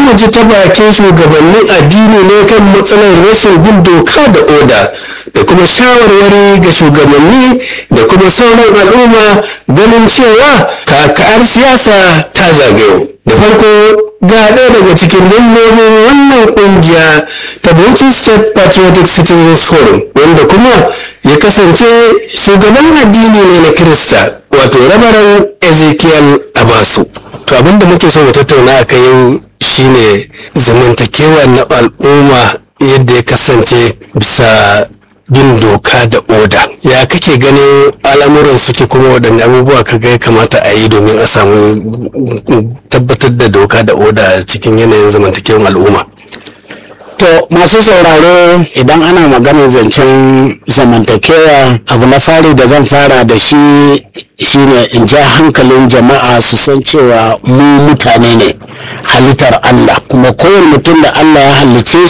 mu ji ta bakin shugabannin addini ne kan matsalar rashin bin doka da oda da kuma shawarwari ga shugabanni da kuma sauran al'umma ganin cewa kakar siyasa ta zagayo. Da farko ga ɗaya daga cikin mambobin wannan ƙungiya ta Bauchi State Patriotic Citizens Forum wanda kuma ya kasance shugaban addini ne na Kirista wato Rabaran Ezekiel Abasu. To abinda muke so mu tattauna a kai yau shine zamantakewa na al'umma yadda ya kasance bisa bin doka da oda. Ya kake ganin al'amuran suke kuma waɗanne abubuwa kaga ya kamata a yi domin a samu tabbatar da doka da oda cikin yanayin zamantakewar al'umma? To masu sauraro, idan ana maganar zancen zamantakewa, abu na fari da zan fara da shi shine in ja hankalin jama'a su san cewa mu mutane ne, halittar Allah, kuma kowane mutum da Allah ya halice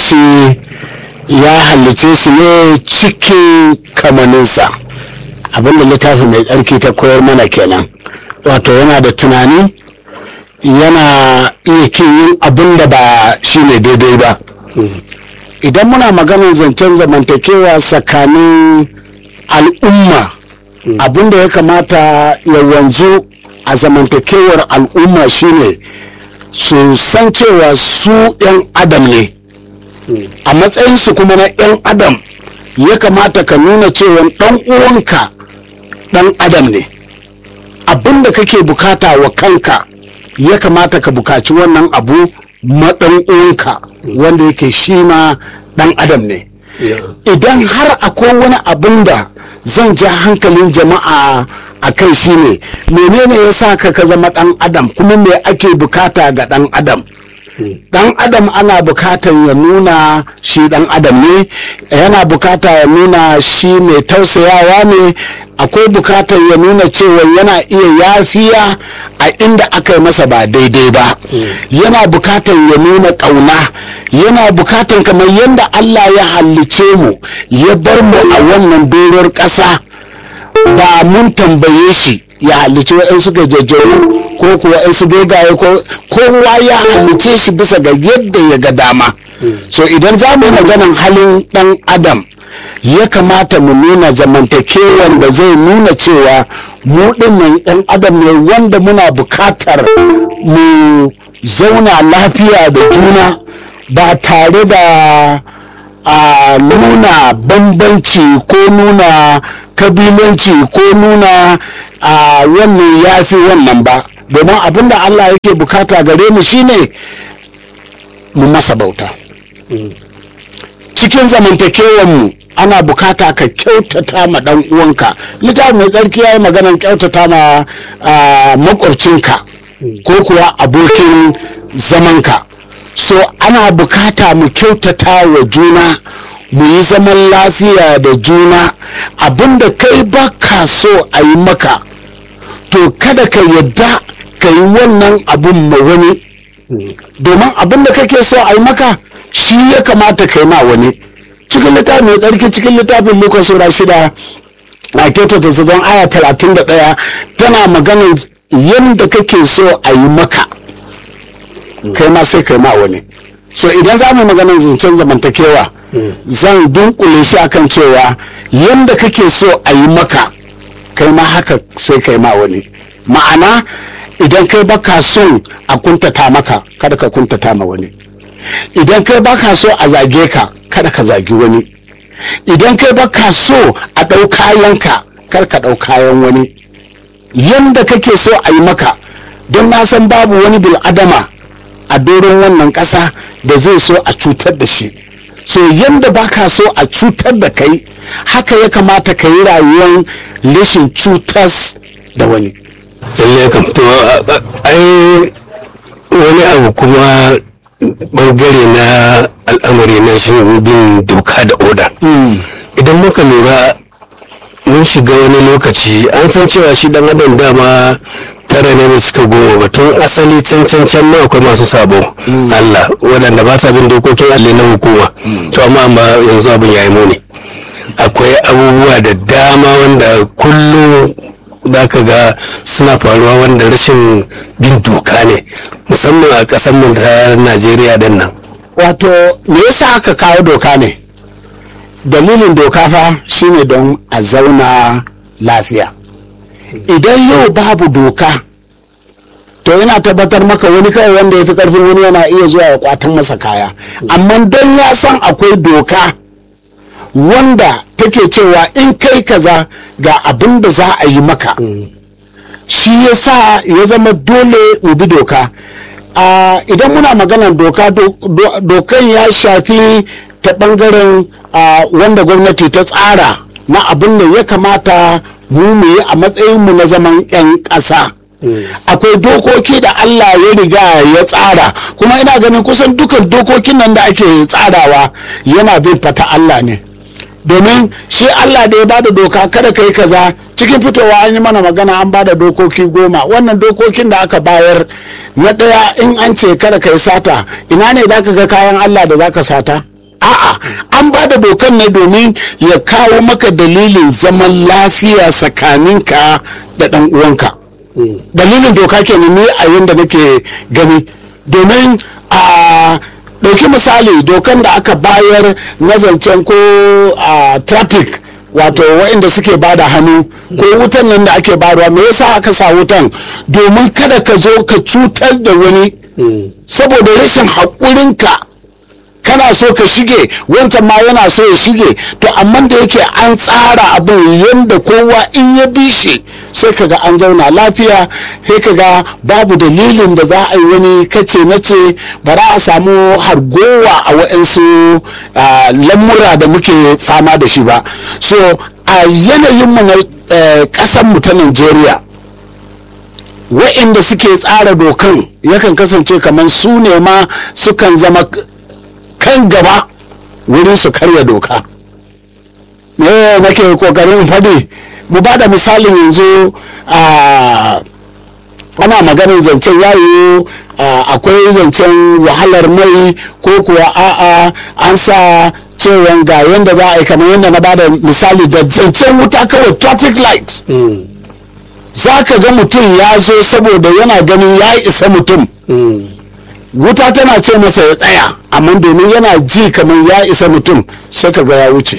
shi ne cikin kamaninsa. Abinda littafi mai tsarki ta koyar mana kenan, wato yana da tunani, yana iya yin abin da ba shi ne daidai ba. Idan muna maganar zancen zamantakewa tsakanin al'umma, abin da ya kamata ya wanzu a zamantakewar al'umma shine su san cewa su 'yan adam ne, a matsayinsu kuma na 'yan adam ya kamata ka nuna cewa ɗan uwanka ɗan adam ne. Abin da kake bukata wa kanka ya kamata ka bukaci wannan abu maɗan uwanka wanda yake shi ma ɗan adam ne. Idan har akwai wani abin da zan ja hankalin jama'a a kai shi ne, menene ya sa ka zama ɗan adam, kuma me ake bukata ga ɗan adam? Ɗan adam ana bukatan ya nuna shi ɗan adam ne, yana bukata ya nuna shi mai tausayawa ne, akwai bukatar ya nuna cewa yana iya yafiya a inda aka yi masa ba daidai ba, yana bukatar ya nuna ƙauna, yana bukatar kamar yadda Allah ya hallice mu ya bar mu a wannan doron ƙasa, ba mun tambaye shi ya halice waɗansu gajejjeru ko kuwa waɗansu dogaye, kowa ya halice shi bisa ga yadda ya ga dama. So idan za mu yi maganan halin ɗan adam, ya kamata mu nuna zamantakewan da zai nuna cewa mu ɗinnan ɗan adam ne wanda muna bukatar mu zauna lafiya da juna ba tare da nuna bambanci ko nuna kabilanci ko nuna wannan yafi wannan ba, domin abinda Allah yake bukata gare mu shine mu masa bauta. Cikin zamantakewan mu ana bukata ka kyautata ma dan uwanka. Littafin mai tsarki yayi maganar kyautata ma makwabcinka ko kuwa abokin zamanka. So ana bukata mu kyautata wa juna, mu yi zaman lafiya da juna. Abinda kai baka so a yi maka, to kada ka yadda ka yi wannan abun ma wani, domin abinda kake so a yi maka shi ya kamata ka yi ma wani. Cikin littafin mai tsarki, cikin littafin Luka sura 6 na kyautata su don aya 31 tana maganar yadda kake so a yi maka, kai ma sai kai ma wani. So idan za mu maganar zancen zamantakewa, zan dunkule shi akan cewa yadda kake so a yi maka, kai ma haka sai kai ma wani. Ma'ana idan kai baka son a kuntata maka, kada ka kuntata ma wani. Idan kai baka so a zage ka, kada ka zagi wani. Idan kai baka so a ɗau kayanka, kar ka ɗau kayan wani. Yanda kake so a yi maka, don na san babu wani bil'adama a doron wannan ƙasa da zai so a cutar da shi. So yanda baka so a cutar da kai, haka ya kamata ka yi rayuwar rashin cutas da wani. Lalle kam, to ai wani abu kuma bangare na al'amari na shi bin doka da oda. Idan muka lura mun shiga wani lokaci, an san cewa shi dan adam dama tara ne mai cika goma ba, tun asali can ma akwai masu sabo Allah waɗanda ba sa bin dokokin Allah na hukuma. To amma yanzu abin yayi muni, akwai abubuwa da dama wanda kullum za ka ga suna faruwa wanda rashin bin doka ne musamman a ƙasar mu ta Najeriya din nan. wato me yasa aka kawo doka ne? Dalilin doka fa shine don a zauna lafiya. Idan yau babu doka to ina tabbatar maka wani kawai wanda ya fi karfin wani yana iya zuwa ya kwatan masa kaya, amma don ya san akwai doka wanda take cewa in kai kaza ga abin da za a yi maka, shi yasa ya zama dole mu bi doka. Idan muna maganar doka, dokan ya shafi ta bangaren wanda gwamnati ta tsara na abin da ya kamata mu yi a matsayinmu na zaman 'yan ƙasa. Akwai dokoki da Allah ya riga ya tsara, kuma ina ganin kusan dukan dokokin nan da ake tsarawa yana bin fata Allah ne, domin shi Allah da ya bada doka kada kai kaza. Cikin fitowa an yi mana magana, an bada dokoki 10. wannan dokokin da aka bayar, na ɗaya in an ce kada kai sata, ina ne za ka ga kayan Allah da za ka sata? A'a, an bada dokan ne domin ya kawo maka dalilin zaman lafiya tsakaninka da ɗan uwanka. Dalilin doka kenan ne a yadda nake gani, domin a ɗauki misali dokan da aka bayar na zancen ko a traffic, wato waɗanda suke bada hannu ko wutan nan da ake bayarwa. Me yasa aka sa wutan? Domin kada ka zo ka cutar da wani saboda rashin haƙurinka, kana so ka shige, wancan ma yana so ya shige, to amma da yake an tsara abin yadda kowa in ya bi shi sai kaga an zauna lafiya, sai kaga babu dalilin da za a yi wani kace na ce, ba za a samu hargowa a waɗansu lamura da muke fama da shi ba. So a yanayinmu na ƙasanmu ta Najeriya, waɗanda suke tsara dokan yakan kasance kamar su ne ma sukan zama kan gaba wurin su karya doka. Me nake kokarin faɗi? Mu ba da misalin yanzu, ana maganin zancen yayo, akwai zancen wahalar mai, ko kuwa a'a an sa cewa ga yadda za a yi, kamar yadda na ba da misali da zancen wuta kawai, traffic light. Za ka ga mutum ya zo saboda yana ganin ya isa mutum, wuta tana ce masa ya tsaya, amma domin yana ji kamar ya isa mutum sai ka ga ya wuce.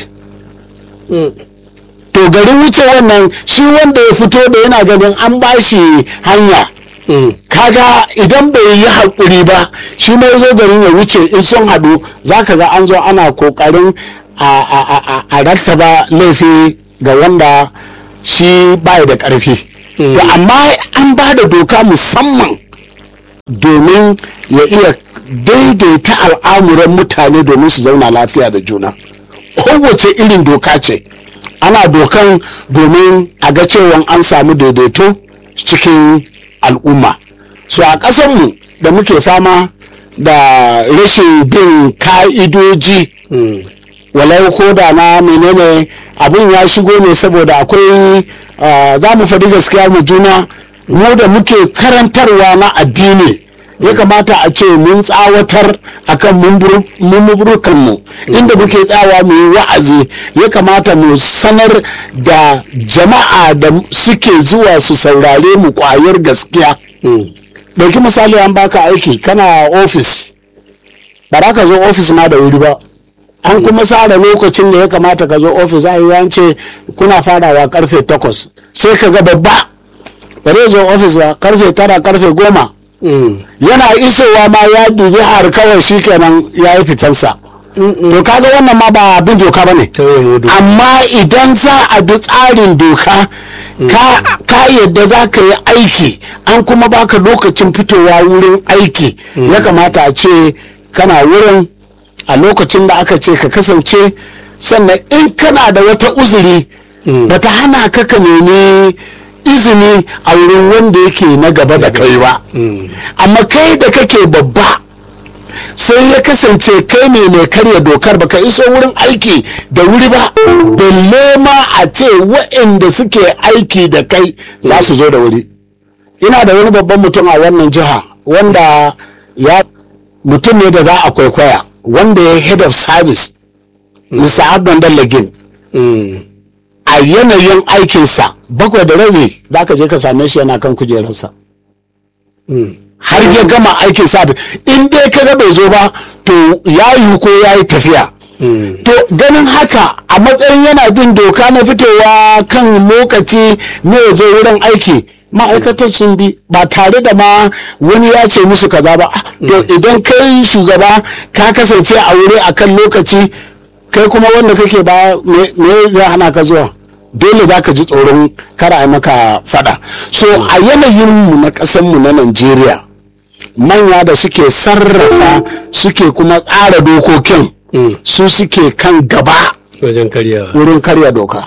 To garin wuce wannan, shi wanda ya fito da yana ganin an ba shi hanya, kaga idan bai yi haƙuri ba, shi mai zo garin ya wuce, in sun haɗu za ka ga an zo ana ƙoƙarin a rattaba laifi ga wanda shi bai da ƙarfi. To amma an ba da doka musamman domin ya iya daidaita al'amuran mutane domin su zauna lafiya da juna. Kowace irin doka ce, ana dokan domin a ga cewa an samu daidaito cikin al'umma. So a ƙasarmu da muke fama da rashin bin ka'idoji, walau ko da na menene abin ya shigo ne saboda akwai za mu faɗi gaskiya mu juna, mu da muke karantarwa na addini ya kamata a ce mun tsawatar akan mumburukanmu, inda muke tsawa mu yi wa'azi, ya kamata mu sanar da jama'a da suke zuwa su saurare mu kwayar gaskiya. Ɗauki misali, an baka aiki kana ofis, ba za ka zo ofis ma da wuri ba, an kuma tsara lokacin da ya kamata ka zo ofis, a yi wance kuna farawa karfe 8, sai ka ga babba ba zai zo ofis ba karfe 9 karfe 10, yana isowa ma ya dubi har kawai shi kenan ya yi fitansa. To kaga wannan ma ba abin doka ba ne, amma idan za a bi tsarin doka, ka yadda za ka yi aiki, an kuma baka lokacin fitowa wurin aiki, ya kamata a ce kana wurin a lokacin da aka ce ka kasance. Sannan in kana da wata uzuri, ba ta hana ka nemi izini a wurin wanda yake na gaba da kai ba. Amma kai da kake babba, sai ya kasance kai ne mai karya dokar, baka iso wurin aiki da wuri ba, balle ma a ce waɗanda suke aiki da kai za su zo da wuri. Ina da wani babban mutum a wannan jiha wanda ya mutum ne da za a kwaikwaya, wanda ya head of service, Mr. Abdon Dallagin, a yanayin aikinsa 7:15 za ka je ka same shi yana kan kujerarsa har ya gama aikin sa. In dai kaga bai zo ba to ya yi ko ya yi tafiya. To ganin haka a matsayin yana bin doka na fitowa kan lokaci ne ya zo wurin aiki, ma'aikatar sun bi ba tare da ma wani ya ce musu kaza ba. To idan kai shugaba ka kasance a wuri akan lokaci, kai kuma wanda kake ba me zai hana ka zuwa? Dole za ka ji tsoron kara a maka fada. So a yanayinmu na ƙasanmu na Najeriya, manya da suke sarrafa suke kuma tsara dokokin su suke kan gaba wurin karya doka.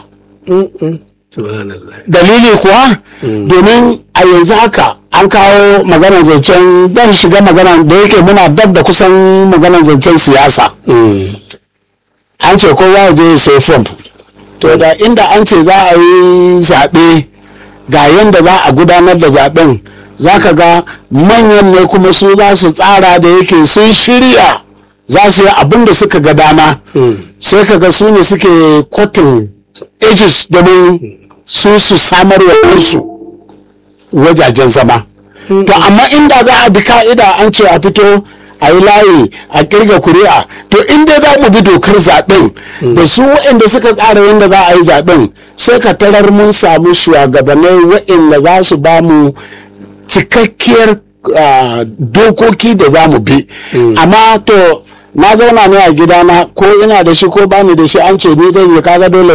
Dalili kuwa domin a yanzu haka an kawo maganar zancen, don shiga magana da yake muna dab da kusan maganar zancen siyasa. An ce kowa je sai fom. To da inda an ce za a yi zaɓe ga yadda za a gudanar da zaɓen, za ka ga manyan ne kuma su za su tsara da yake sun shirya za su yi abin da suka ga dama. Sai ka ga su ne suke cotton ages domin su samar wa kansu wajajen zama. To amma inda za a bi ka'ida an ce a fito a yi layi a kirga kuri'a, to inda za mu bi dokar zaɓen da su waɗanda suka tsara yadda za a yi zaɓen, sai ka tarar mun samu shugabannin waɗanda za su ba mu cikakkiyar dokoki da za mu bi. Amma to na zauna ne a gidana, ko ina da shi ko bani da shi, an ce ni zan yi, kaga dole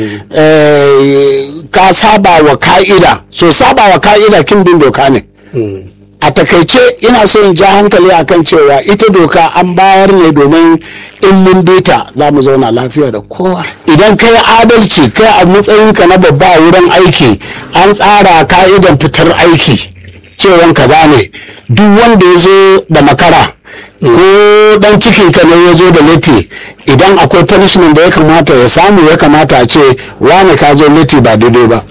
ne ka saba wa ka'ida. So saba wa ka'ida kin bin doka ne. A takaice ina so in ja hankali akan cewa ita doka an bayar ne domin in mun bita za mu zauna lafiya da kowa. Idan kai adalci, kai a matsayinka na babba a wurin aiki, an tsara ka'idan fitar aiki cewan kaza ne, duk wanda ya zo da makara ko dan cikinka ne ya zo da latti, idan akwai punishment da ya kamata ya samu, ya kamata a ce wane ka zo latti ba daidai ba.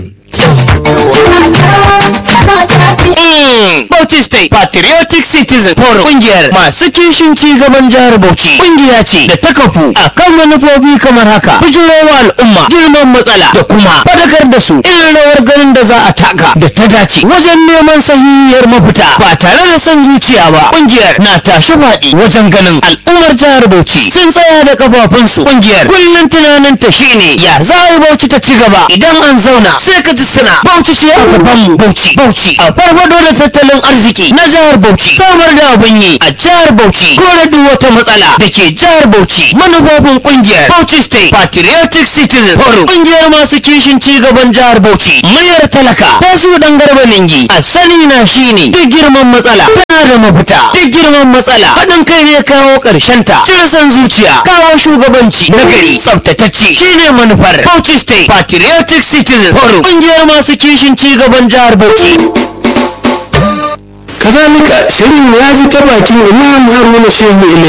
Bauchi State Patriotic Citizen Forum, kungiyar masu kishin ci gaban jihar Bauchi, kungiya ce da ta kafu a kan manufofi kamar haka: bijirowa al'umma girman matsala da kuma fadakar da su irin rawar ganin da za a taka da ta dace wajen neman sahihiyar mafita ba tare da son zuciya ba. Kungiyar na tashi faɗi wajen ganin al'ummar jihar Bauchi sun tsaya da kafafunsu. Kungiyar kullum tunanin ta shine ya za a yi Bauchi ta ci gaba. Idan an zauna sai ka ji suna Bauchi ce a gabanmu, Bauchi a farfado da tattalin arziki na jihar Bauchi, samar da abin yi a jihar Bauchi, kore duk wata matsala da ke jihar Bauchi. Manufofin kungiyar Bauchi State Patriotic Citizen Forum, kungiyar masu kishin ci gaban jihar Bauchi, muryar talaka ta su dan garba ningi. A sani na shine duk girman matsala tana da mafita, duk girman matsala haɗin kai ne kawo ƙarshen ta, cire son zuciya, kawo shugabanci na gari tsaftatacce shine manufar Bauchi State Patriotic Citizen Forum, kungiyar masu kishin ci gaban jihar Bauchi. Kazalika shirin ya ji ta bakin Imam Haruna Shehu